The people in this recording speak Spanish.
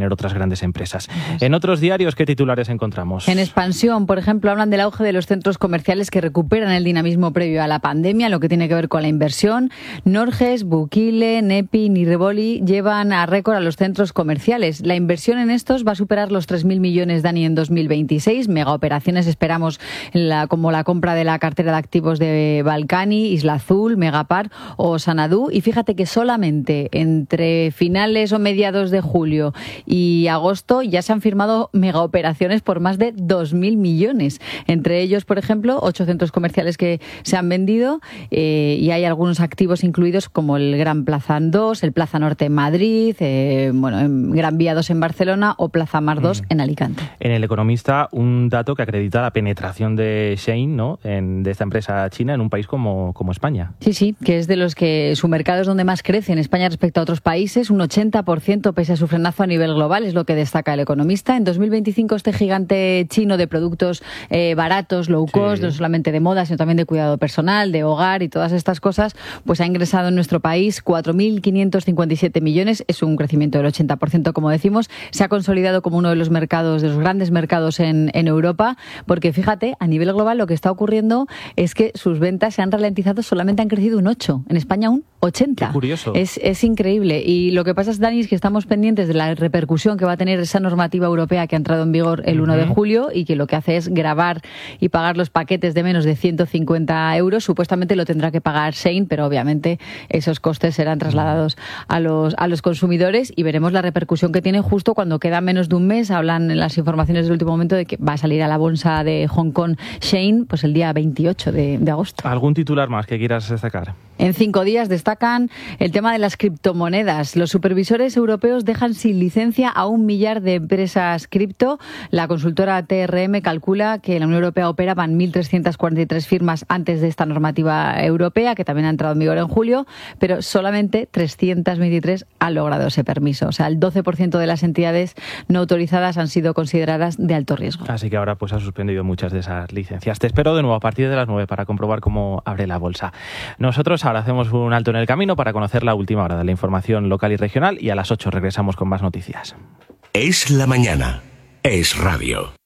tener otras grandes empresas. En otros diarios, ¿qué titulares encontramos? En Expansión, por ejemplo, hablan del auge de los centros comerciales que recuperan el dinamismo previo a la pandemia, lo que tiene que ver con la inversión. Norges, Bukile, Nepi, Nirreboli llevan a récord a los centros comerciales. La inversión en estos va a superar los 3.000 millones, Dani, en 2026. Megaoperaciones esperamos como la compra de la cartera de activos de Balcani, Isla Azul, Megapar o Sanadú. Y fíjate que solamente entre finales o mediados de julio y agosto ya se han firmado megaoperaciones por más de 2.000 millones. Entre ellos, por ejemplo, 8 centros comerciales que se han vendido y hay algunos activos incluidos como el Gran Plaza 2, el Plaza Norte en Madrid, en Gran Vía 2 en Barcelona o Plaza Mar 2 en Alicante. En El Economista, un dato que acredita la penetración de Shein, ¿no?, de esta empresa china en un país como España. Sí, que es de los que su mercado es donde más crece en España respecto a otros países, un 80% pese a su frenazo a nivel global, es lo que destaca El Economista. En 2025 este gigante chino de productos baratos, low cost, no solamente de moda, sino también de cuidado personal, de hogar y todas estas cosas, pues ha ingresado en nuestro país 4.557 millones, es un crecimiento del 80%, como decimos. Se ha consolidado como uno de los mercados, de los grandes mercados en Europa, porque fíjate, a nivel global lo que está ocurriendo es que sus ventas se han ralentizado, solamente han crecido un 8, en España un 80. Qué curioso. Es increíble. Y lo que pasa, Dani, es que estamos pendientes de la repercusión que va a tener esa normativa europea que ha entrado en vigor el 1 de julio y que lo que hace es gravar y pagar los paquetes de menos de 150 euros. Supuestamente lo tendrá que pagar Shein, pero obviamente esos costes serán trasladados a los consumidores y veremos la repercusión que tiene justo cuando queda menos de un mes. Hablan en las informaciones del último momento de que va a salir a la bolsa de Hong Kong Shein pues el día 28 de agosto. ¿Algún titular más que quieras destacar? En 5 días destacan el tema de las criptomonedas. Los supervisores europeos dejan sin licencia a 1 millar de empresas cripto. La consultora TRM calcula que en la Unión Europea operaban 1.343 firmas antes de esta normativa europea, que también ha entrado en vigor en julio, pero solamente 323 han logrado ese permiso. O sea, el 12% de las entidades no autorizadas han sido consideradas de alto riesgo. Así que ahora pues ha suspendido muchas de esas licencias. Te espero de nuevo a partir de las 9 para comprobar cómo abre la bolsa. Nosotros ahora hacemos un alto en el camino para conocer la última hora de la información local y regional y a las 8 regresamos con más noticias. Es la mañana. Es radio.